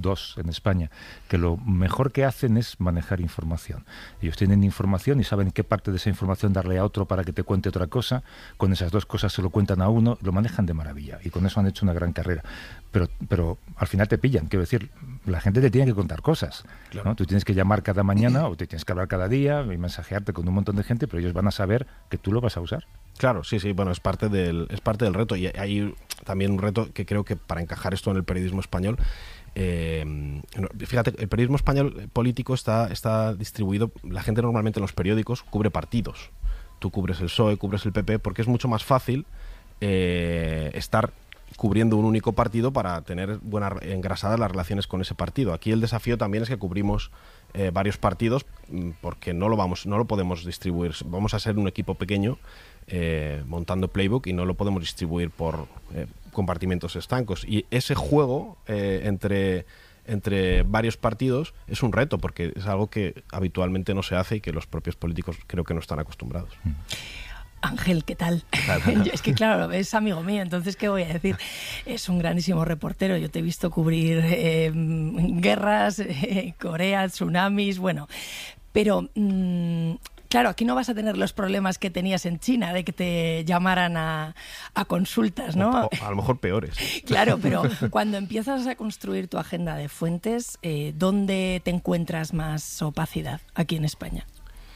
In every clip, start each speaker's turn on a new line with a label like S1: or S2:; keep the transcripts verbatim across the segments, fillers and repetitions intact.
S1: dos en España, que lo mejor que hacen es manejar información. Ellos tienen información y saben qué parte de esa información darle a otro para que te cuente otra cosa. Con esas dos cosas se lo cuentan a uno, lo manejan de maravilla y con eso han hecho una gran carrera. Pero, pero al final te pillan, quiero decir, la gente te tiene que contar cosas, claro, ¿no? Tú tienes que llamar cada mañana o te tienes que hablar cada día y mensajearte con un montón de gente, pero ellos van a saber que tú lo vas a usar.
S2: Claro, sí, sí, bueno, es parte del, es parte del reto, y hay también un reto que creo que para encajar esto en el periodismo español, eh, fíjate, el periodismo español político está, está distribuido, la gente normalmente en los periódicos cubre partidos, tú cubres el P S O E, cubres el P P, porque es mucho más fácil eh, estar cubriendo un único partido para tener buenas engrasadas las relaciones con ese partido. Aquí el desafío también es que cubrimos eh, varios partidos porque no lo vamos, no lo podemos distribuir. Vamos a ser un equipo pequeño eh, montando Playbook y no lo podemos distribuir por eh, compartimentos estancos. Y ese juego eh, entre entre varios partidos es un reto porque es algo que habitualmente no se hace y que los propios políticos creo que no están acostumbrados.
S3: Mm. Ángel, ¿qué tal? Es que claro, es amigo mío, entonces ¿qué voy a decir? Es un grandísimo reportero, yo te he visto cubrir eh, guerras, eh, Corea, tsunamis, bueno, pero mmm, claro, aquí no vas a tener los problemas que tenías en China, de que te llamaran a, a consultas, ¿no?
S2: O, o a lo mejor peores.
S3: Claro, pero cuando empiezas a construir tu agenda de fuentes, eh, ¿dónde te encuentras más opacidad aquí en España?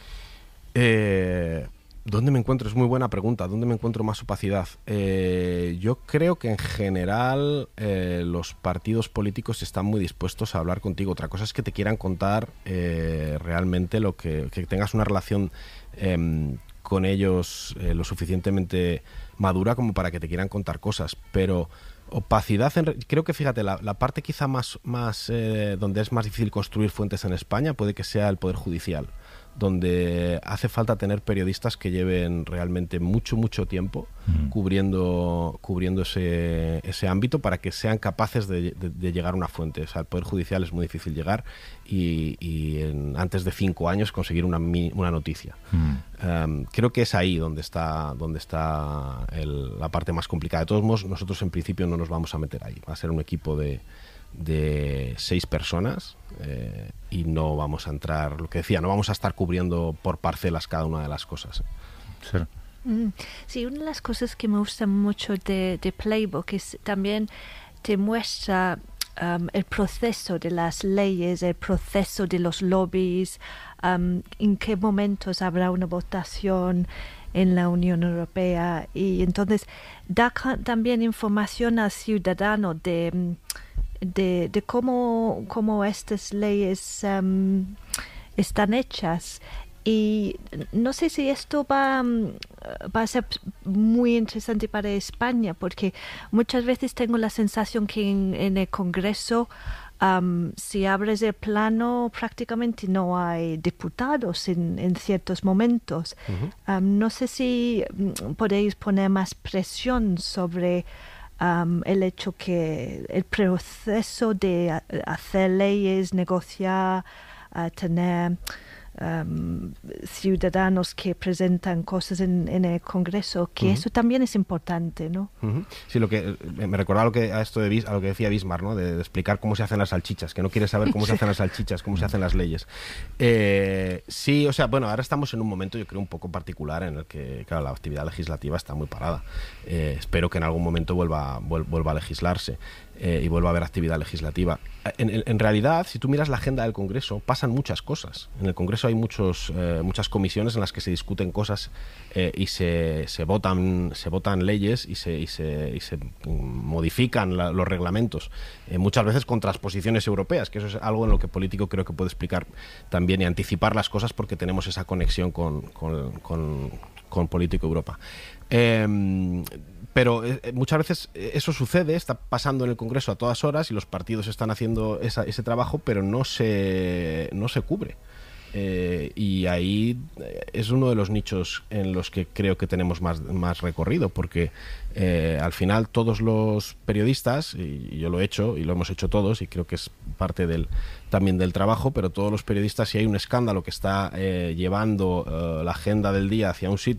S2: Eh... ¿Dónde me encuentro? Es muy buena pregunta. ¿Dónde me encuentro más opacidad? Eh, yo creo que en general eh, los partidos políticos están muy dispuestos a hablar contigo. Otra cosa es que te quieran contar eh, realmente lo que, que tengas una relación eh, con ellos eh, lo suficientemente madura como para que te quieran contar cosas. Pero opacidad, en, creo que fíjate, la, la parte quizá más, más eh, donde es más difícil construir fuentes en España puede que sea el Poder Judicial, donde hace falta tener periodistas que lleven realmente mucho, mucho tiempo uh-huh. cubriendo, cubriendo ese, ese ámbito para que sean capaces de, de, de llegar a una fuente. O sea, el Poder Judicial es muy difícil llegar y, y en, antes de cinco años conseguir una, una noticia. Uh-huh. Um, creo que es ahí donde está, donde está el, la parte más complicada. De todos modos, nosotros en principio no nos vamos a meter ahí. Va a ser un equipo de... de seis personas eh, y no vamos a entrar, lo que decía, no vamos a estar cubriendo por parcelas cada una de las cosas.
S1: Sí.
S4: Sí, una de las cosas que me gusta mucho de, de Playbook es también te muestra um, el proceso de las leyes, el proceso de los lobbies, um, en qué momentos habrá una votación en la Unión Europea, y entonces da también información al ciudadano de De, de cómo, cómo estas leyes um, están hechas. Y no sé si esto va, va a ser muy interesante para España, porque muchas veces tengo la sensación que en, en el Congreso, um, si abres el plano, prácticamente no hay diputados en, en ciertos momentos. Uh-huh. Um, no sé si podéis poner más presión sobre Um, el hecho que el proceso de hacer leyes, negociar, uh, tener um, ciudadanos que presentan cosas en, en el Congreso, que uh-huh. eso también es importante, ¿no?
S2: Uh-huh. Sí, lo que me recordaba lo que a esto de a lo que decía Bismarck, ¿no? De, de explicar cómo se hacen las salchichas, que no quiere saber cómo se hacen las salchichas, cómo se hacen las leyes. Eh, sí, o sea, bueno, ahora estamos en un momento, yo creo, un poco particular en el que, claro, la actividad legislativa está muy parada. Eh, espero que en algún momento vuelva, vuelva a legislarse. Eh, y vuelva a haber actividad legislativa. En, en, en realidad, si tú miras la agenda del Congreso, pasan muchas cosas. En el Congreso hay muchos, eh, muchas comisiones en las que se discuten cosas eh, y se, se, votan, se votan leyes y se, y se, y se modifican la, los reglamentos, eh, muchas veces con transposiciones europeas, que eso es algo en lo que el político creo que puede explicar también y anticipar las cosas porque tenemos esa conexión con, con, con, con Político Europa. Eh, Pero eh, muchas veces eso sucede, está pasando en el Congreso a todas horas y los partidos están haciendo esa, ese trabajo, pero no se, no se cubre. Eh, y ahí es uno de los nichos en los que creo que tenemos más, más recorrido, porque eh, al final todos los periodistas, y yo lo he hecho y lo hemos hecho todos y creo que es parte del, también del trabajo, pero todos los periodistas, si hay un escándalo que está eh, llevando eh, la agenda del día hacia un sitio,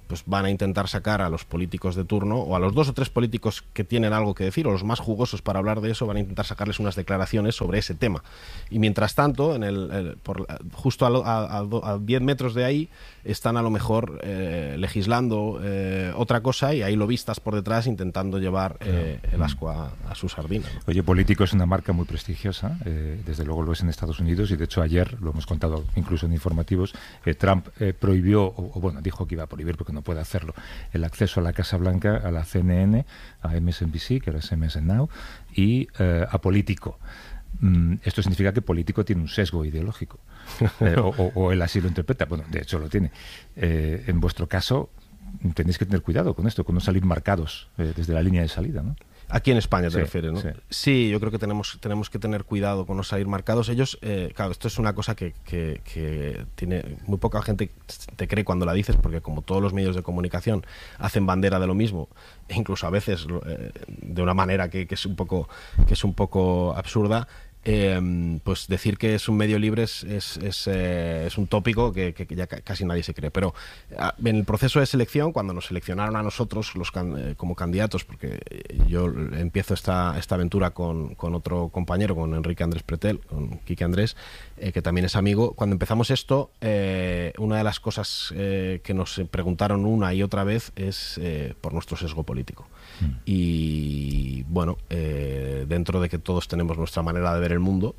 S2: pues van a intentar sacar a los políticos de turno, o a los dos o tres políticos que tienen algo que decir, o los más jugosos para hablar de eso, van a intentar sacarles unas declaraciones sobre ese tema. Y mientras tanto, en el, el por, justo a, a, a diez metros de ahí, están a lo mejor eh, legislando eh, otra cosa, y hay lobistas por detrás intentando llevar eh, el asco a, a su sardina, ¿no?
S1: Oye, Político es una marca muy prestigiosa, eh, desde luego lo es en Estados Unidos, y de hecho ayer, lo hemos contado incluso en informativos, eh, Trump eh, prohibió, o, o bueno, dijo que iba a prohibir porque no puede hacerlo, el acceso a la Casa Blanca, a la C N N, a M S N B C, que ahora es M S N Now, y eh, a Político. Mm, esto significa que Político tiene un sesgo ideológico, eh, o, o, o él así lo interpreta. Bueno, de hecho lo tiene. Eh, en vuestro caso, tenéis que tener cuidado con esto, con no salir marcados eh, desde la línea de salida, ¿no?
S2: Aquí en España te
S1: sí,
S2: refieres, ¿no?
S1: Sí.
S2: sí, yo creo que tenemos, tenemos que tener cuidado con no salir marcados. Ellos, eh, claro, esto es una cosa que, que, que tiene muy poca gente te cree cuando la dices, porque como todos los medios de comunicación hacen bandera de lo mismo, e incluso a veces eh, de una manera que, que es un poco que es un poco absurda. Eh, pues decir que es un medio libre es, es, es, eh, es un tópico que, que, que ya casi nadie se cree. Pero en el proceso de selección, cuando nos seleccionaron a nosotros los can, eh, como candidatos, porque yo empiezo esta, esta aventura con, con otro compañero, con Enrique Andrés Pretel, con Quique Andrés, eh, que también es amigo. Cuando empezamos esto, eh, una de las cosas eh, que nos preguntaron una y otra vez es eh, por nuestro sesgo político. Mm. Y bueno, eh, dentro de que todos tenemos nuestra manera de ver el mundo,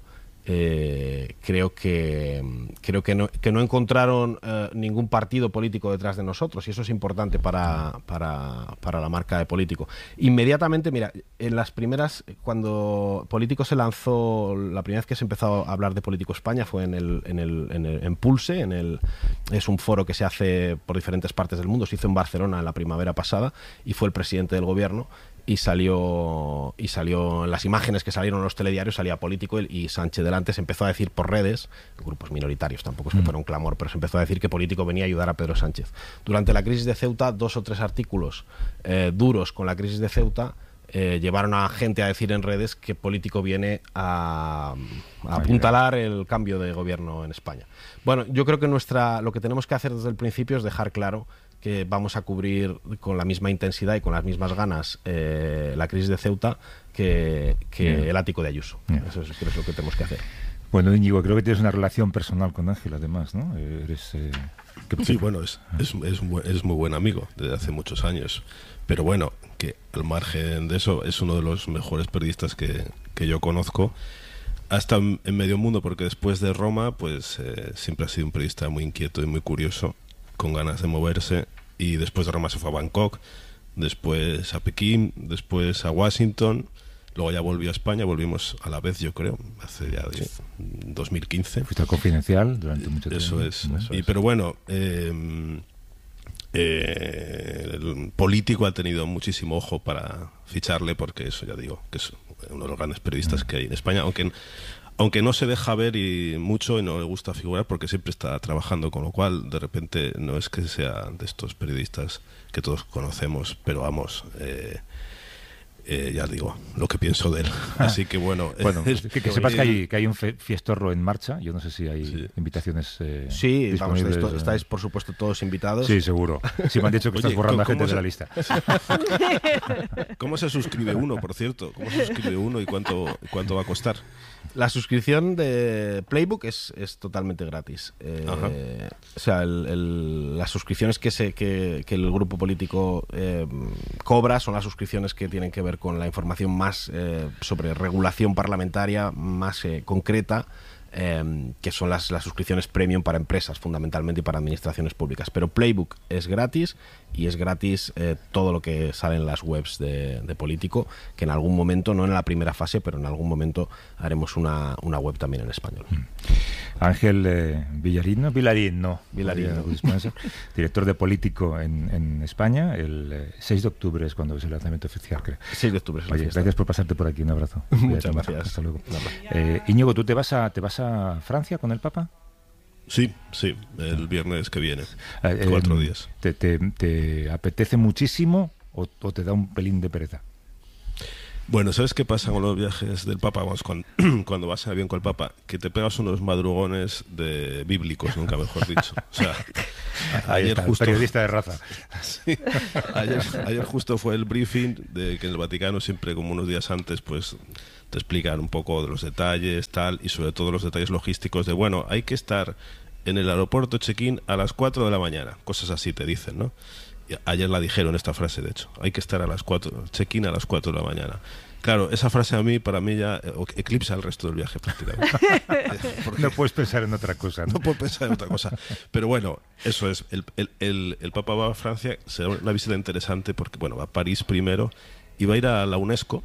S2: eh, creo que creo que no, que no encontraron eh, ningún partido político detrás de nosotros, y eso es importante para, para, para la marca de Político. Inmediatamente, mira, en las primeras, cuando Político se lanzó, la primera vez que se empezó a hablar de Político España fue en el, en el, en el en Pulse, en el, es un foro que se hace por diferentes partes del mundo, se hizo en Barcelona en la primavera pasada, y fue el presidente del gobierno. Y salió, y salió en las imágenes que salieron en los telediarios, salía Político y Sánchez delante. Se empezó a decir por redes, grupos minoritarios, tampoco es que fuera un clamor, pero se empezó a decir que Político venía a ayudar a Pedro Sánchez. Durante la crisis de Ceuta, dos o tres artículos eh, duros con la crisis de Ceuta eh, llevaron a gente a decir en redes que Político viene a, a apuntalar el cambio de gobierno en España. Bueno, yo creo que nuestra, lo que tenemos que hacer desde el principio es dejar claro que vamos a cubrir con la misma intensidad y con las mismas ganas eh, la crisis de Ceuta que, que yeah. el ático de Ayuso. Yeah. Eso es, creo, es lo que tenemos que hacer.
S1: Bueno, Íñigo, creo que tienes una relación personal con Ángel, además, ¿no? Eres, eh,
S5: ¿qué... Sí, bueno, es, es, es, es muy buen amigo desde hace muchos años. Pero bueno, que al margen de eso, es uno de los mejores periodistas que, que yo conozco. Hasta en medio mundo, porque después de Roma, pues eh, siempre ha sido un periodista muy inquieto y muy curioso, con ganas de moverse, y después de Roma se fue a Bangkok, después a Pekín, después a Washington, luego ya volvió a España, volvimos a la vez, yo creo, hace ya de, sí. dos mil quince.
S1: Fuiste a Confidencial durante mucho tiempo.
S5: Eso es.
S1: Eso
S5: y,
S1: es.
S5: Pero bueno, eh, eh, el Político ha tenido muchísimo ojo para ficharle, porque eso ya digo, que es uno de los grandes periodistas mm. que hay en España, aunque... Aunque no se deja ver y mucho y no le gusta figurar porque siempre está trabajando, con lo cual de repente no es que sea de estos periodistas que todos conocemos, pero vamos, eh, eh, ya digo, lo que pienso de él. Así que bueno...
S1: bueno es, que, que sepas que hay, que hay un fiestorro en marcha, yo no sé si hay sí. invitaciones eh,
S2: Sí, vamos, esto, estáis por supuesto todos invitados.
S1: Sí, seguro. Sí, me han dicho que Oye, estás borrando a gente se... de la lista.
S5: ¿Cómo se suscribe uno, por cierto? ¿Cómo se suscribe uno y cuánto, cuánto va a costar?
S2: La suscripción de Playbook es, es totalmente gratis. Eh, o sea, el, el, las suscripciones que, se, que, que el grupo político eh, cobra son las suscripciones que tienen que ver con la información más eh, sobre regulación parlamentaria, más eh, concreta, eh, que son las, las suscripciones premium para empresas, fundamentalmente, y para administraciones públicas. Pero Playbook es gratis, y es gratis eh, todo lo que sale en las webs de, de Político, que en algún momento, no en la primera fase, pero en algún momento haremos una, una web también en español.
S1: Ángel eh, Villarín, no, Villarín, no, Villarín, no. Director de Político en, en España. El eh, seis de octubre es cuando es el lanzamiento oficial, creo.
S2: seis de octubre es la
S1: Oye, gracias por pasarte por aquí, un abrazo.
S2: Muchas gracias.
S1: Hasta luego. Eh, Íñigo, ¿tú te vas a te vas a Francia con el Papa?
S5: Sí, sí, el viernes que viene, eh, cuatro eh, días.
S1: Te, te, ¿Te apetece muchísimo o, o te da un pelín de pereza?
S5: Bueno, ¿sabes qué pasa con los viajes del Papa? Vamos, cuando, cuando vas en avión con el Papa, que te pegas unos madrugones de bíblicos, nunca mejor dicho. O sea,
S1: ayer está, justo periodista de raza.
S5: Sí, ayer, ayer justo fue el briefing de que en el Vaticano siempre, como unos días antes, pues te explican un poco de los detalles, tal, y sobre todo los detalles logísticos de, bueno, hay que estar en el aeropuerto check-in a las cuatro de la mañana, cosas así te dicen, ¿no? Ayer la dijeron esta frase, de hecho, hay que estar a las cuatro, check-in a las cuatro de la mañana. Claro, esa frase a mí, para mí ya eclipsa el resto del viaje prácticamente.
S1: No puedes pensar en otra cosa, ¿no?
S5: No puedo pensar en otra cosa. Pero bueno, eso es, el, el, el, el Papa va a Francia, será una visita interesante porque, bueno, va a París primero y va a ir a la UNESCO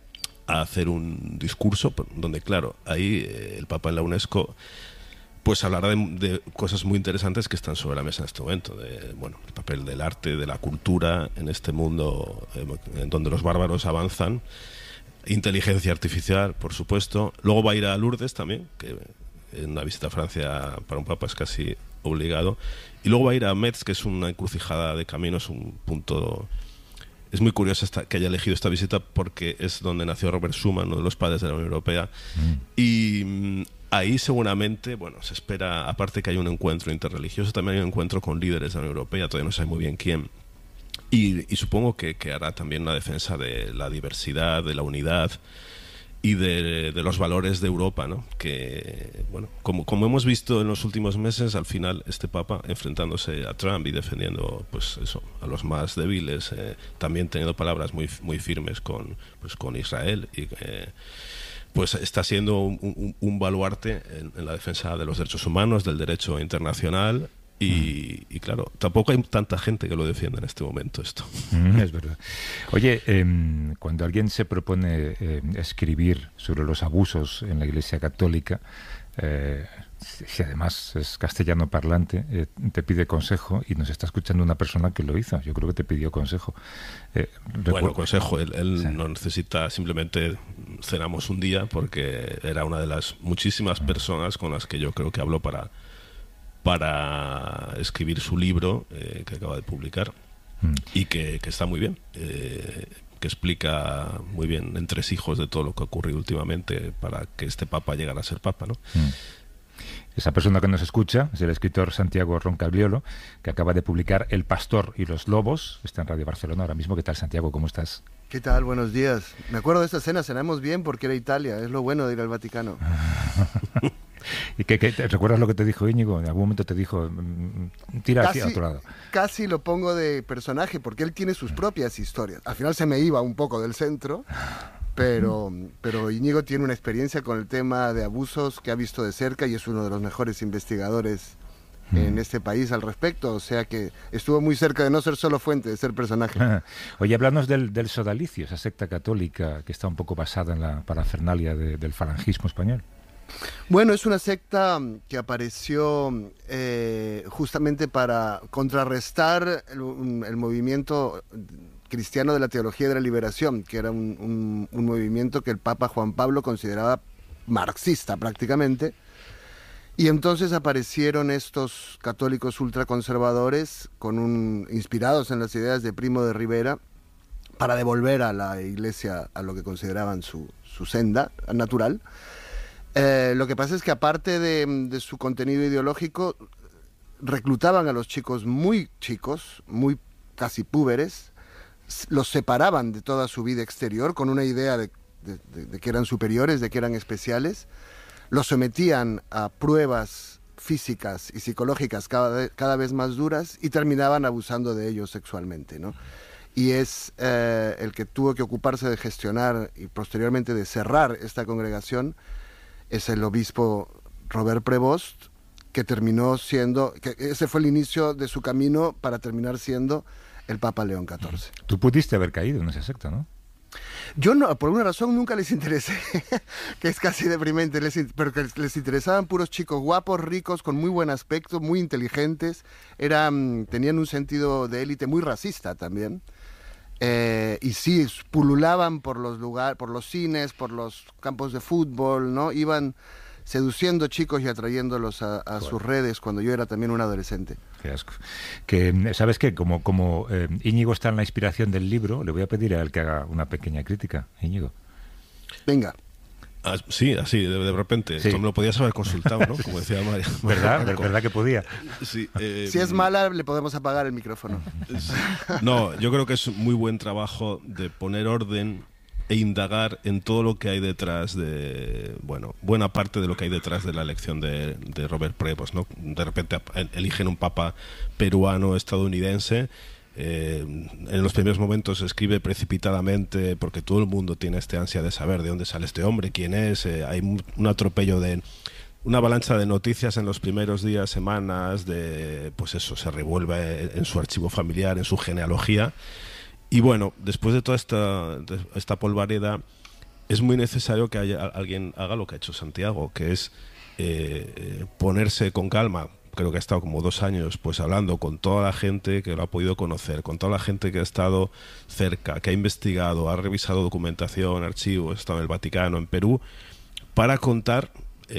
S5: a hacer un discurso donde, claro, ahí eh, el Papa en la UNESCO pues hablará de, de cosas muy interesantes que están sobre la mesa en este momento, de, bueno, el papel del arte, de la cultura en este mundo eh, en donde los bárbaros avanzan, inteligencia artificial, por supuesto. Luego va a ir a Lourdes también, que en una visita a Francia para un papa es casi obligado, y luego va a ir a Metz, que es una encrucijada de caminos, un punto... Es muy curioso esta, que haya elegido esta visita porque es donde nació Robert Schuman, uno de los padres de la Unión Europea, mm. y ahí seguramente, bueno, se espera, aparte que hay un encuentro interreligioso, también hay un encuentro con líderes de la Unión Europea, todavía no se sabe muy bien quién, y, y supongo que, que hará también una defensa de la diversidad, de la unidad y de, de los valores de Europa, ¿no? Que, bueno, como, como hemos visto en los últimos meses, al final este Papa enfrentándose a Trump y defendiendo, pues eso, a los más débiles, eh, también teniendo palabras muy, muy firmes con, pues, con Israel y eh, pues está siendo un, un, un baluarte en, en la defensa de los derechos humanos, del derecho internacional. Y, y claro, tampoco hay tanta gente que lo defienda en este momento esto.
S1: Mm, es verdad. Oye, eh, cuando alguien se propone eh, escribir sobre los abusos en la Iglesia Católica, eh, si además es castellano parlante, eh, te pide consejo y nos está escuchando una persona que lo hizo. Yo creo que te pidió consejo. Eh,
S5: bueno, consejo. Él, él sí. no necesita, simplemente cenamos un día porque era una de las muchísimas personas con las que yo creo que habló para... para escribir su libro eh, que acaba de publicar mm. y que, que está muy bien, eh, que explica muy bien entresijos de todo lo que ha ocurrido últimamente para que este Papa llegara a ser Papa, ¿no?
S1: Mm. Esa persona que nos escucha es el escritor Santiago Roncagliolo, que acaba de publicar El Pastor y los Lobos. Está en Radio Barcelona ahora mismo. ¿Qué tal, Santiago? ¿Cómo estás?
S6: ¿Qué tal? Buenos días. Me acuerdo de esta cena, cenamos bien porque era Italia. Es lo bueno de ir al Vaticano.
S1: ¿Y qué, qué, recuerdas lo que te dijo Íñigo? En algún momento te dijo, tira
S6: casi,
S1: hacia otro lado.
S6: Casi lo pongo de personaje porque él tiene sus propias historias. Al final se me iba un poco del centro, pero, pero Íñigo tiene una experiencia con el tema de abusos que ha visto de cerca y es uno de los mejores investigadores en este país al respecto, o sea que estuvo muy cerca de no ser solo fuente, de ser personaje.
S1: Oye, háblanos del, del sodalicio, esa secta católica que está un poco basada en la parafernalia de, del falangismo español.
S6: Bueno, es una secta que apareció eh, justamente para contrarrestar el, el movimiento cristiano de la teología de la liberación, que era un, un, un movimiento que el Papa Juan Pablo consideraba marxista prácticamente. Y entonces aparecieron estos católicos ultraconservadores con un, inspirados en las ideas de Primo de Rivera para devolver a la Iglesia a lo que consideraban su, su senda natural. Eh, lo que pasa es que aparte de, de su contenido ideológico, reclutaban a los chicos muy chicos, muy casi púberes, los separaban de toda su vida exterior con una idea de, de, de, de que eran superiores, de que eran especiales, los sometían a pruebas físicas y psicológicas cada vez, cada vez más duras y terminaban abusando de ellos sexualmente, ¿no? Y es eh, el que tuvo que ocuparse de gestionar y posteriormente de cerrar esta congregación, es el obispo Robert Prevost, que terminó siendo, que ese fue el inicio de su camino para terminar siendo el Papa León catorce.
S1: Tú pudiste haber caído en esa secta, ¿no?
S6: Yo no, por una razón nunca les interesé, que es casi deprimente, les, pero que les interesaban puros chicos guapos, ricos, con muy buen aspecto, muy inteligentes, eran, tenían un sentido de élite muy racista también. Eh, y sí, pululaban por los lugares, por los cines, por los campos de fútbol, ¿no? Iban seduciendo chicos y atrayéndolos a, a sus redes cuando yo era también un adolescente.
S1: Qué asco. Que, ¿sabes qué? Como, como eh, Íñigo está en la inspiración del libro, le voy a pedir a él que haga una pequeña crítica. Íñigo.
S6: Venga.
S5: Ah, sí, así, de, de repente. Sí. Esto me lo podías haber consultado, ¿no? Como decía María.
S1: ¿Verdad? ¿Verdad que podía?
S5: Sí, eh,
S6: si es mala, le podemos apagar el micrófono.
S5: Sí. No, yo creo que es muy buen trabajo de poner orden e indagar en todo lo que hay detrás de, bueno, buena parte de lo que hay detrás de la elección de, de Robert Prevost, ¿no? De repente eligen un papa peruano estadounidense. Eh, en los primeros momentos escribe precipitadamente porque todo el mundo tiene este ansia de saber de dónde sale este hombre, quién es. Eh, hay un, un atropello de una avalancha de noticias en los primeros días, semanas, de pues eso, se revuelve en su archivo familiar, en su genealogía. Y bueno, después de toda esta, de esta polvareda, es muy necesario que haya, alguien haga lo que ha hecho Santiago, que es eh, ponerse con calma. Creo que ha estado como dos años pues hablando con toda la gente que lo ha podido conocer, con toda la gente que ha estado cerca, que ha investigado, ha revisado documentación, archivos, ha estado en el Vaticano, en Perú, para contar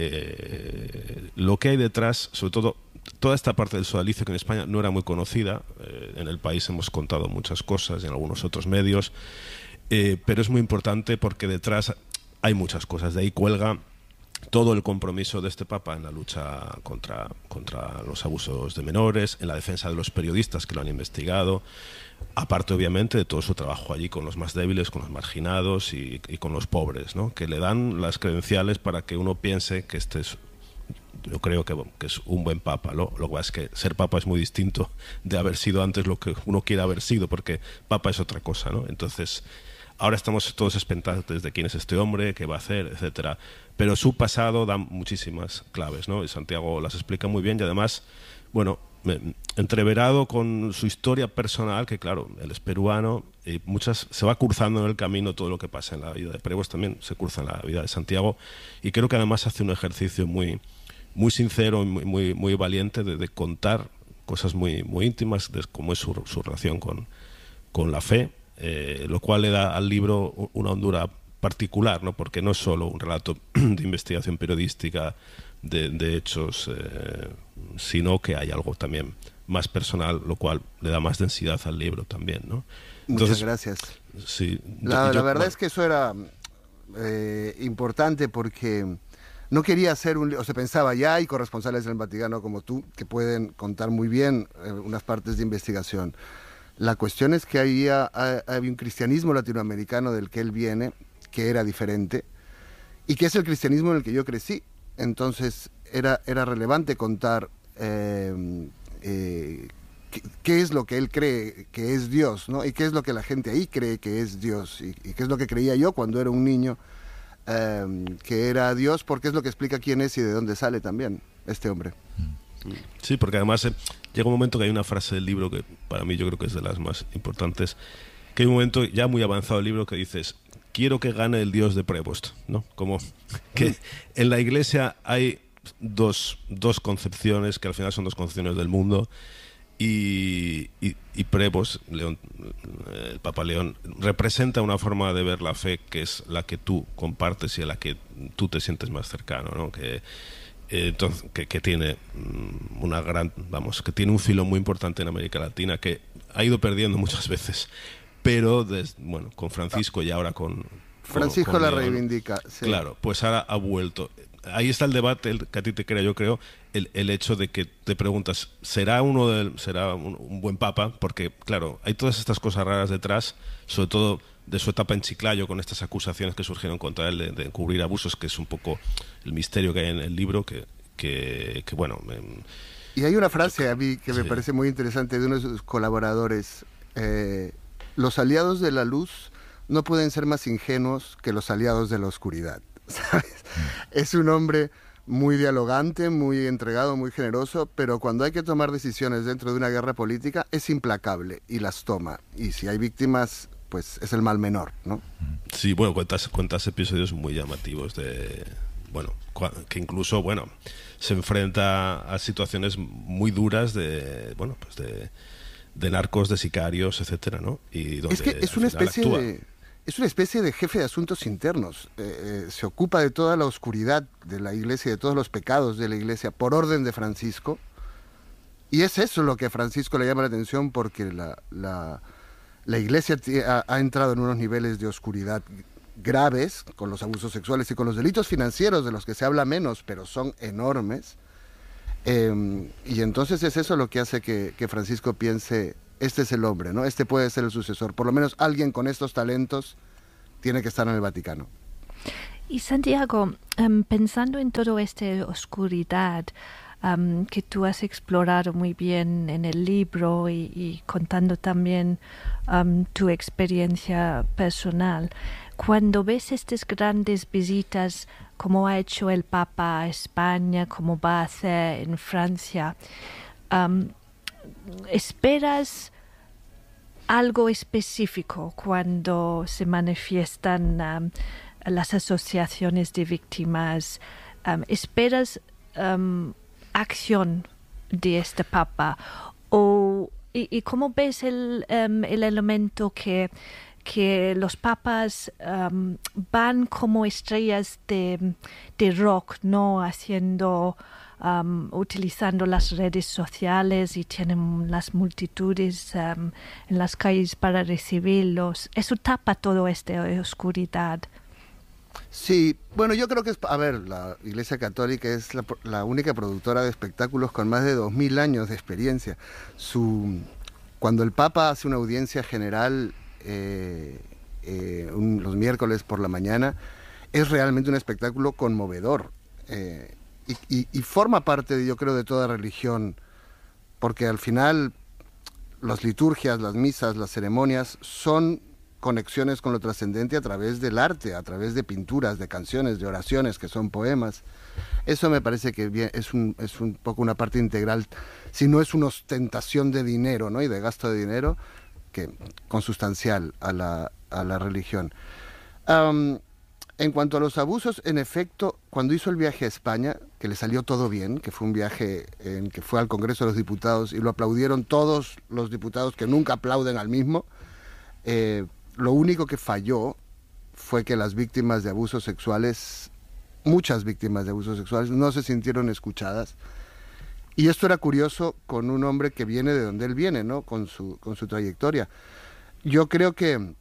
S5: eh, lo que hay detrás, sobre todo toda esta parte del sodalicio que en España no era muy conocida. Eh, en el país hemos contado muchas cosas y en algunos otros medios, eh, pero es muy importante porque detrás hay muchas cosas. De ahí cuelga todo el compromiso de este Papa en la lucha contra, contra los abusos de menores, en la defensa de los periodistas que lo han investigado, aparte obviamente de todo su trabajo allí con los más débiles, con los marginados y, y con los pobres, ¿no? Que le dan las credenciales para que uno piense que este es, yo creo que, que es un buen Papa, ¿no? Lo que pasa es que ser Papa es muy distinto de haber sido antes lo que uno quiera haber sido, porque Papa es otra cosa, ¿no? Entonces, ahora estamos todos expectantes de quién es este hombre, qué va a hacer, etcétera. Pero su pasado da muchísimas claves, ¿no? Y Santiago las explica muy bien y además, bueno, entreverado con su historia personal, que claro, él es peruano y muchas se va cruzando en el camino todo lo que pasa en la vida de Prevost, también se cruza en la vida de Santiago, y creo que además hace un ejercicio muy, muy sincero y muy, muy, muy valiente de, de contar cosas muy, muy íntimas de cómo es su, su relación con, con la fe, eh, lo cual le da al libro una hondura particular, ¿no? Porque no es solo un relato de investigación periodística de, de hechos, eh, sino que hay algo también más personal, lo cual le da más densidad al libro también, ¿no?
S6: Entonces, muchas gracias.
S5: Sí,
S6: la,
S5: yo,
S6: la verdad
S5: bueno,
S6: es que eso era eh, importante porque no quería hacer un... O se pensaba, ya hay corresponsales en el Vaticano como tú que pueden contar muy bien eh, unas partes de investigación. La cuestión es que había, había un cristianismo latinoamericano del que él viene, que era diferente, y que es el cristianismo en el que yo crecí. Entonces era, era relevante contar eh, eh, qué, qué es lo que él cree que es Dios, ¿no? Y qué es lo que la gente ahí cree que es Dios, y, y qué es lo que creía yo cuando era un niño eh, que era Dios, porque es lo que explica quién es y de dónde sale también este hombre.
S5: Sí, porque además eh, llega un momento que hay una frase del libro que para mí yo creo que es de las más importantes, que hay un momento ya muy avanzado del libro que dices: quiero que gane el Dios de Prevost, ¿no? Como que en la Iglesia hay dos, dos concepciones, que al final son dos concepciones del mundo, y, y, y Prevost, León, el Papa León, representa una forma de ver la fe que es la que tú compartes y a la que tú te sientes más cercano, ¿no? Que, eh, entonces, que, que tiene una gran, vamos, que tiene un filo muy importante en América Latina, que ha ido perdiendo muchas veces, pero des, bueno, con Francisco y ahora con, con
S6: Francisco
S5: con
S6: la
S5: León,
S6: reivindica, sí.
S5: Claro, pues ahora ha vuelto. Ahí está el debate, el, que a ti te crea, yo creo, el, el hecho de que te preguntas, ¿será uno del, será un, un buen papa? Porque, claro, hay todas estas cosas raras detrás, sobre todo de su etapa en Chiclayo, con estas acusaciones que surgieron contra él de, de encubrir abusos, que es un poco el misterio que hay en el libro, que, que, que bueno... Me,
S6: y hay una frase a mí que me
S5: sí.
S6: parece muy interesante de uno de sus colaboradores. Eh, los aliados de la luz no pueden ser más ingenuos que los aliados de la oscuridad, ¿sabes? Es un hombre muy dialogante, muy entregado, muy generoso, pero cuando hay que tomar decisiones dentro de una guerra política es implacable y las toma. Y si hay víctimas, pues es el mal menor, ¿no?
S5: Sí, bueno, cuentas, cuentas episodios muy llamativos de... Bueno, que incluso, bueno, se enfrenta a situaciones muy duras de, bueno, pues de... de narcos, de sicarios, etcétera, ¿no? Y donde
S6: es que es una especie
S5: actúa.
S6: de es una especie de jefe de asuntos internos. Eh, eh, se ocupa de toda la oscuridad de la Iglesia, de todos los pecados de la Iglesia, por orden de Francisco. Y es eso lo que a Francisco le llama la atención, porque la, la, la Iglesia ha, ha entrado en unos niveles de oscuridad graves, con los abusos sexuales y con los delitos financieros, de los que se habla menos, pero son enormes. Eh, y entonces es eso lo que hace que, que Francisco piense, este es el hombre, ¿no? Este puede ser el sucesor. Por lo menos alguien con estos talentos tiene que estar en el Vaticano.
S4: Y Santiago, um, pensando en toda esta oscuridad um, que tú has explorado muy bien en el libro y, y contando también um, tu experiencia personal, cuando ves estas grandes visitas como ha hecho el Papa a España, como va a hacer en Francia, um, ¿esperas algo específico cuando se manifiestan um, las asociaciones de víctimas? Um, ¿Esperas um, acción de este Papa? O, y, ¿Y cómo ves el, um, el elemento que, que los papas um, van como estrellas de, de rock, ¿no? Haciendo... Um, utilizando las redes sociales y tienen las multitudes um, en las calles para recibirlos? Eso tapa toda esta oscuridad.
S6: Sí, bueno, yo creo que es, a ver, la Iglesia Católica es la, la única productora de espectáculos con más de dos mil años de experiencia. Su, cuando el Papa hace una audiencia general eh, eh, un, los miércoles por la mañana, es realmente un espectáculo conmovedor. Eh, Y, y, y forma parte, yo creo, de toda religión, porque al final las liturgias, las misas, las ceremonias son conexiones con lo trascendente a través del arte, a través de pinturas, de canciones, de oraciones, que son poemas. Eso me parece que bien, es, un, es un poco una parte integral, si no es una ostentación de dinero, ¿no? Y de gasto de dinero, que consustancial a la, a la religión. Um, En cuanto a los abusos, en efecto, cuando hizo el viaje a España, que le salió todo bien, que fue un viaje en que fue al Congreso de los Diputados y lo aplaudieron todos los diputados que nunca aplauden al mismo, eh, lo único que falló fue que las víctimas de abusos sexuales, muchas víctimas de abusos sexuales, no se sintieron escuchadas. Y esto era curioso con un hombre que viene de donde él viene, ¿no? Con su, con su trayectoria. Yo creo que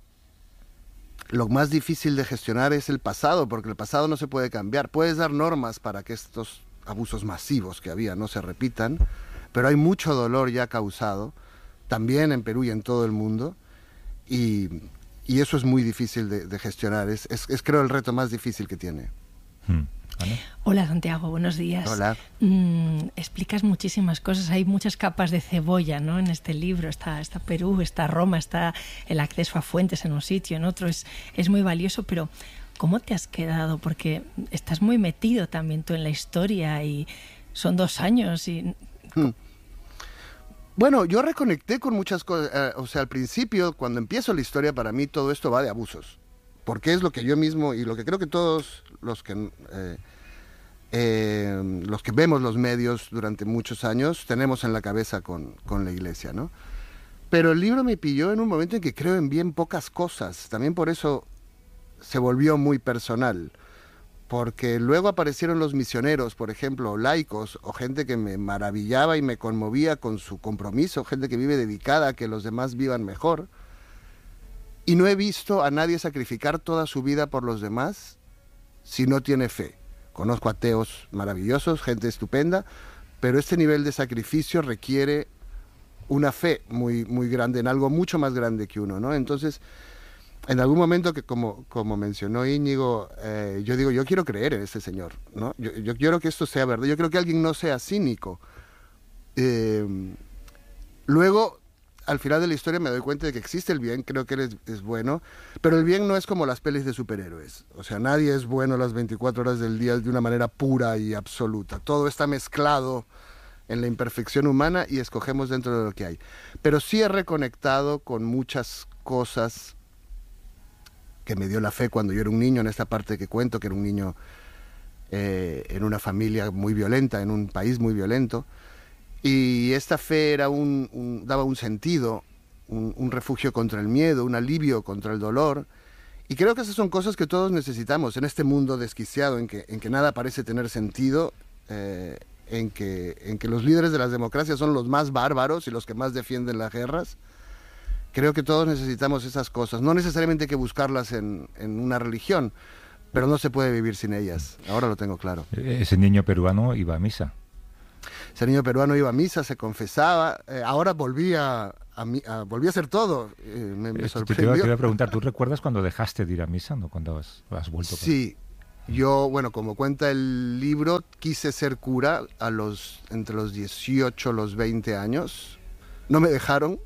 S6: lo más difícil de gestionar es el pasado, porque el pasado no se puede cambiar. Puedes dar normas para que estos abusos masivos que había no se repitan, pero hay mucho dolor ya causado, también en Perú y en todo el mundo, y, y eso es muy difícil de, de gestionar. Es, es, es, creo, el reto más difícil que tiene.
S1: Hmm. ¿Ana?
S3: Hola Santiago, buenos días.
S6: Hola.
S3: Mm, explicas muchísimas cosas, hay muchas capas de cebolla, ¿no? En este libro está, está Perú, está Roma, está el acceso a fuentes en un sitio, en otro, es, es muy valioso, pero ¿cómo te has quedado? Porque estás muy metido también tú en la historia y son dos años y...
S6: Hmm. Bueno, yo reconecté con muchas cosas, eh, o sea, al principio, cuando empiezo la historia, para mí todo esto va de abusos, porque es lo que yo mismo y lo que creo que todos los que eh, eh, los que vemos los medios durante muchos años tenemos en la cabeza con, con la Iglesia, ¿no? Pero el libro me pilló en un momento en que creo en bien pocas cosas, también por eso se volvió muy personal, porque luego aparecieron los misioneros, por ejemplo, laicos, o gente que me maravillaba y me conmovía con su compromiso, gente que vive dedicada a que los demás vivan mejor. Y no he visto a nadie sacrificar toda su vida por los demás si no tiene fe. Conozco ateos maravillosos, gente estupenda, pero este nivel de sacrificio requiere una fe muy, muy grande, en algo mucho más grande que uno, ¿no? Entonces, en algún momento, que como, como mencionó Íñigo, eh, yo digo, yo quiero creer en este señor, ¿no? Yo, yo quiero que esto sea verdad, yo creo que alguien no sea cínico. Eh, luego... Al final de la historia me doy cuenta de que existe el bien, creo que él es, es bueno, pero el bien no es como las pelis de superhéroes. O sea, nadie es bueno las veinticuatro horas del día de una manera pura y absoluta. Todo está mezclado en la imperfección humana y escogemos dentro de lo que hay. Pero sí he reconectado con muchas cosas que me dio la fe cuando yo era un niño, en esta parte que cuento, que era un niño eh, en una familia muy violenta, en un país muy violento. Y esta fe era un, un, daba un sentido, un, un refugio contra el miedo, un alivio contra el dolor. Y creo que esas son cosas que todos necesitamos en este mundo desquiciado, en que, en que nada parece tener sentido, eh, en, que, en que los líderes de las democracias son los más bárbaros y los que más defienden las guerras. Creo que todos necesitamos esas cosas. No necesariamente hay que buscarlas en, en una religión, pero no se puede vivir sin ellas. Ahora lo tengo claro.
S1: Ese niño peruano iba a misa.
S6: Ese niño peruano iba a misa, se confesaba, eh, ahora volvía a, mi, a, volvía a hacer todo. Eh, me, me sorprendió.
S1: Te, te iba a preguntar, ¿tú recuerdas cuando dejaste de ir a misa, no? Cuando has, has vuelto?
S6: Sí, para... yo, bueno, como cuenta el libro, quise ser cura a los entre los dieciocho, los veinte años. No me dejaron.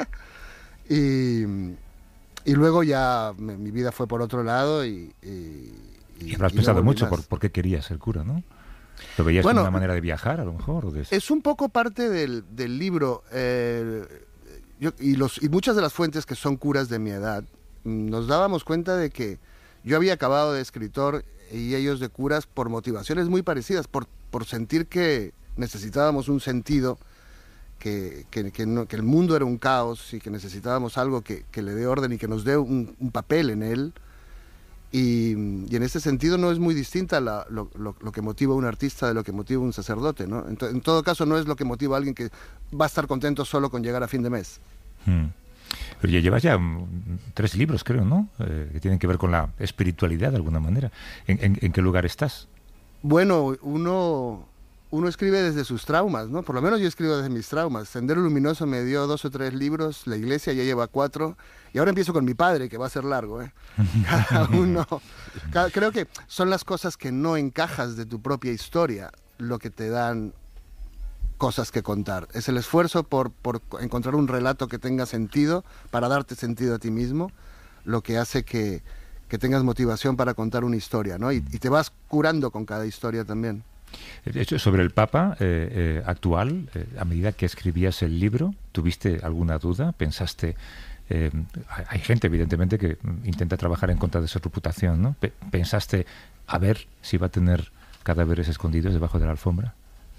S6: y, y luego ya me, mi vida fue por otro lado y... Y,
S1: y habrás y pensado no mucho por, por qué querías ser cura, ¿no? ¿Lo veías bueno, como una manera de viajar, a lo mejor? ¿O de...
S6: Es un poco parte del, del libro. Eh, yo, y, los, y muchas de las fuentes que son curas de mi edad, nos dábamos cuenta de que yo había acabado de escritor y ellos de curas por motivaciones muy parecidas, por, por sentir que necesitábamos un sentido, que, que, que, no, que el mundo era un caos y que necesitábamos algo que, que le dé orden y que nos dé un, un papel en él. Y, y en ese sentido no es muy distinta la, lo, lo, lo que motiva a un artista de lo que motiva a un sacerdote, ¿no? En, to, en todo caso no es lo que motiva a alguien que va a estar contento solo con llegar a fin de mes.
S1: Hmm. Pero ya llevas ya um, tres libros, creo, ¿no? Eh, que tienen que ver con la espiritualidad de alguna manera. ¿En, en, en qué lugar estás?
S6: Bueno, uno, uno escribe desde sus traumas, ¿no? Por lo menos yo escribo desde mis traumas. Sendero Luminoso me dio dos o tres libros, La Iglesia ya lleva cuatro, y ahora empiezo con mi padre, que va a ser largo, ¿eh? Cada uno... Cada, creo que son las cosas que no encajas de tu propia historia lo que te dan cosas que contar. Es el esfuerzo por, por encontrar un relato que tenga sentido, para darte sentido a ti mismo, lo que hace que, que tengas motivación para contar una historia, ¿no? Y, y te vas curando con cada historia también.
S1: De hecho, sobre el Papa eh, eh, actual, eh, a medida que escribías el libro, ¿tuviste alguna duda? ¿Pensaste...? Eh, hay gente, evidentemente, que intenta trabajar en contra de su reputación, ¿no? ¿Pensaste a ver si va a tener cadáveres escondidos debajo de la alfombra?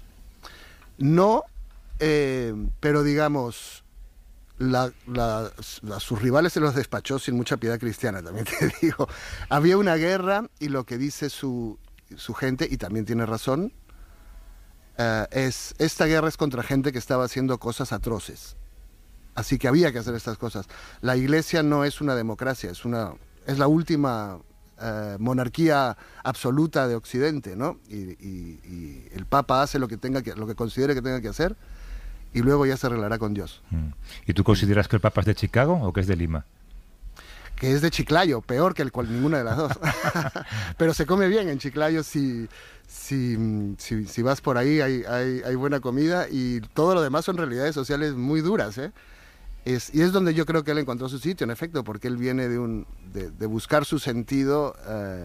S6: No, eh, pero digamos, la, la, la, sus rivales se los despachó sin mucha piedad cristiana, también te digo. Había una guerra y lo que dice su, su gente, y también tiene razón, eh, es esta guerra es contra gente que estaba haciendo cosas atroces. Así que había que hacer estas cosas. La Iglesia no es una democracia, es una es la última eh, monarquía absoluta de Occidente, ¿no? Y, y, y el Papa hace lo que tenga que, lo que considere que tenga que hacer, y luego ya se arreglará con Dios.
S1: ¿Y tú consideras que el Papa es de Chicago o que es de Lima?
S6: Que es de Chiclayo, peor que el cual, ninguna de las dos. Pero se come bien en Chiclayo si, si, si, si vas por ahí, hay, hay, hay buena comida, y todo lo demás son realidades sociales muy duras, ¿eh? Es, y es donde yo creo que él encontró su sitio, en efecto, porque él viene de, un, de, de buscar su sentido, eh,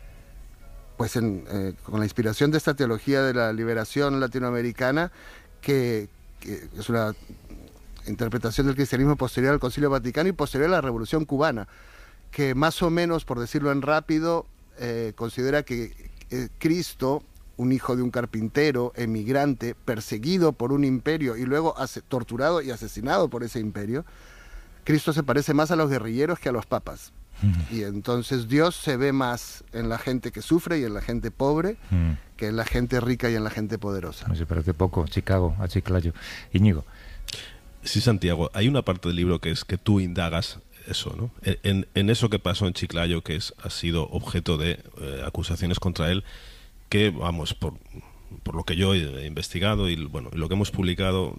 S6: pues en, eh, con la inspiración de esta teología de la liberación latinoamericana, que, que es una interpretación del cristianismo posterior al Concilio Vaticano y posterior a la Revolución Cubana, que más o menos, por decirlo en rápido, eh, considera que eh, Cristo, un hijo de un carpintero, emigrante, perseguido por un imperio y luego torturado y asesinado por ese imperio, Cristo se parece más a los guerrilleros que a los papas. Mm. Y entonces Dios se ve más en la gente que sufre y en la gente pobre mm. que en la gente rica y en la gente poderosa.
S1: No se parece poco Chicago a Chiclayo. Íñigo.
S5: Sí, Santiago, hay una parte del libro que es que tú indagas eso, ¿no? En, en eso que pasó en Chiclayo, que es, ha sido objeto de eh, acusaciones contra él, que, vamos, por, por lo que yo he investigado y bueno, lo que hemos publicado,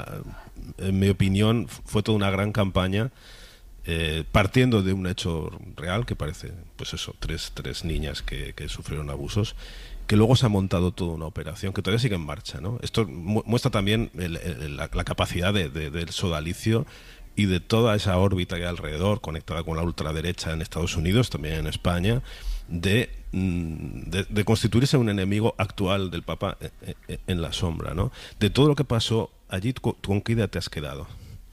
S5: en mi opinión, fue toda una gran campaña, eh, partiendo de un hecho real, que parece, pues eso, tres, tres niñas que, que sufrieron abusos, que luego se ha montado toda una operación que todavía sigue en marcha, ¿no? Esto mu- muestra también el, el, la, la capacidad de, de, del sodalicio y de toda esa órbita que hay alrededor, conectada con la ultraderecha en Estados Unidos, también en España, de, de, de constituirse un enemigo actual del Papa en la sombra, ¿no? De todo lo que pasó allí, ¿con qué idea te has quedado?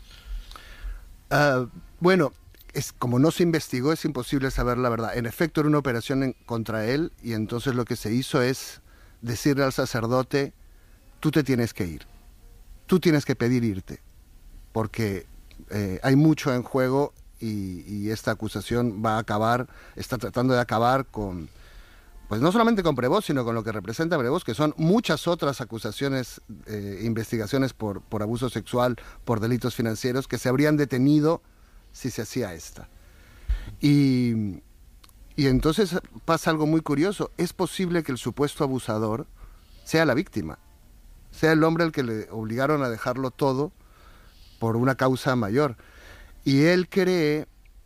S6: Uh, bueno, es, como no se investigó, es imposible saber la verdad. En efecto, era una operación en, contra él, y entonces lo que se hizo es decirle al sacerdote: tú te tienes que ir, tú tienes que pedir irte, porque eh, hay mucho en juego y, y esta acusación va a acabar, está tratando de acabar con, pues no solamente con Prevost, sino con lo que representa Prevost, que son muchas otras acusaciones, eh, investigaciones por, por abuso sexual, por delitos financieros, que se habrían detenido si se hacía esta. Y, y entonces pasa algo muy curioso. Es posible que el supuesto abusador sea la víctima, sea el hombre al que le obligaron a dejarlo todo por una causa mayor. Y él cree,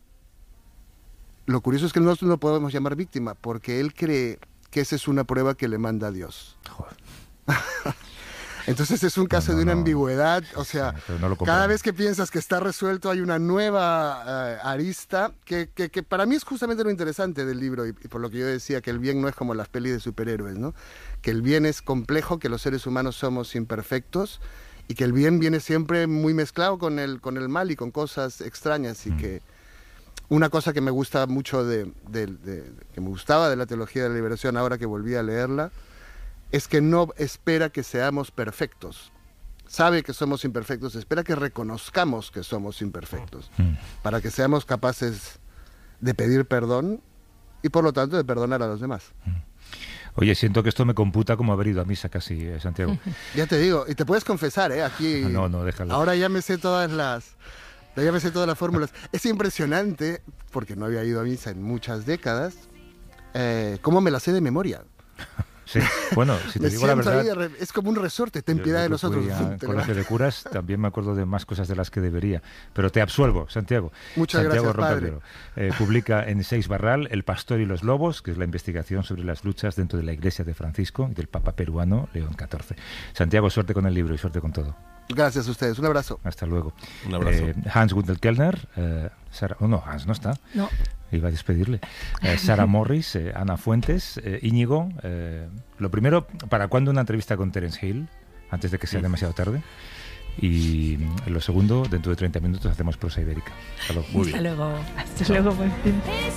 S6: lo curioso es que nosotros no lo podemos llamar víctima, porque él cree que esa es una prueba que le manda Dios. Joder. Entonces es un caso no, no, de una no. ambigüedad, o sea, sí, no cada vez que piensas que está resuelto hay una nueva uh, arista, que, que, que para mí es justamente lo interesante del libro, y, y por lo que yo decía, que el bien no es como las pelis de superhéroes, ¿no? Que el bien es complejo, que los seres humanos somos imperfectos, y que el bien viene siempre muy mezclado con el, con el mal y con cosas extrañas, y mm. que una cosa que me gusta mucho de, de, de, de, que me gustaba de la teología de la liberación ahora que volví a leerla, es que no espera que seamos perfectos. Sabe que somos imperfectos, espera que reconozcamos que somos imperfectos, mm. para que seamos capaces de pedir perdón y por lo tanto de perdonar a los demás.
S1: Mm. Oye, siento que esto me computa como haber ido a misa casi, eh, Santiago.
S6: Ya te digo, y te puedes confesar, ¿eh? Aquí.
S1: No, no, déjalo.
S6: Ahora ya me sé todas las, ya me sé todas las fórmulas. Es impresionante, porque no había ido a misa en muchas décadas, eh, cómo me la sé de memoria.
S1: Sí, bueno, si te digo la verdad...
S6: Re, es como un resorte, ten piedad de nosotros.
S1: En colegio de curas también me acuerdo de más cosas de las que debería. Pero te absuelvo, Santiago.
S6: Muchas
S1: Santiago
S6: gracias, padre.
S1: Eh, publica en Seix Barral El pastor y los lobos, que es la investigación sobre las luchas dentro de la Iglesia de Francisco y del Papa peruano León catorce. Santiago, suerte con el libro y suerte con todo.
S6: Gracias a ustedes, un abrazo.
S1: Hasta luego.
S5: Un abrazo.
S1: Eh, Hans Gunther Kellner, eh, Sara, oh, no, Hans no está.
S3: No.
S1: Iba a despedirle. Eh, Sara Morris, eh, Ana Fuentes, eh, Íñigo. Eh, lo primero, ¿para cuándo una entrevista con Terence Hill? Antes de que sea demasiado tarde. Y lo segundo, dentro de treinta minutos hacemos prosa ibérica. Hasta luego.
S3: Hasta luego. Hasta luego, buen fin.